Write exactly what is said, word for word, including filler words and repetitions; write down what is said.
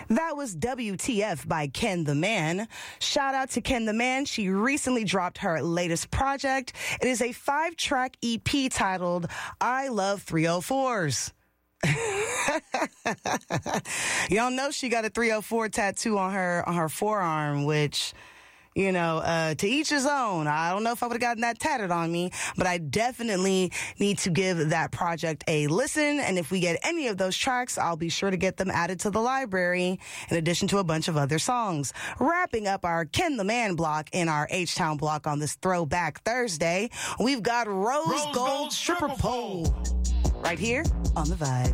That was W T F by Ken the Man. Shout out to Ken the Man. She recently dropped her latest project. It is a five-track E P titled I Love three oh fours. Y'all know she got a three oh four tattoo on her on her forearm, which, you know, uh, to each his own. I don't know if I would have gotten that tatted on me, but I definitely need to give that project a listen. And if we get any of those tracks, I'll be sure to get them added to the library, in addition to a bunch of other songs. Wrapping up our Ken the Man block in our H-Town block on this Throwback Thursday, we've got Rose, Rose Gold, Gold Stripper Pole right here on The Vibe.